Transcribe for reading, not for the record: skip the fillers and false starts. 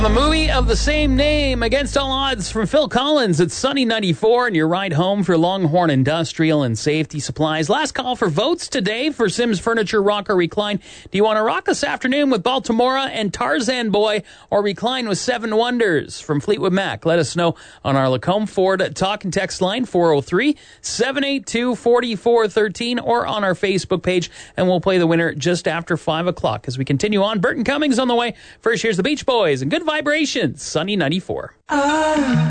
The movie of the same name, Against All Odds, from Phil Collins. It's Sunny 94 and your ride home for Longhorn Industrial and Safety Supplies. Last call for votes today for Sims Furniture Rock or Recline. Do you want to rock this afternoon with Baltimora and Tarzan Boy, or recline with Seven Wonders from Fleetwood Mac? Let us know on our Lacombe Ford talk and text line 403-782-4413, or on our Facebook page, and we'll play the winner just after 5 o'clock. As we continue on, Burton Cummings on the way. First, here's the Beach Boys and Good Vibrations, Sunny 94.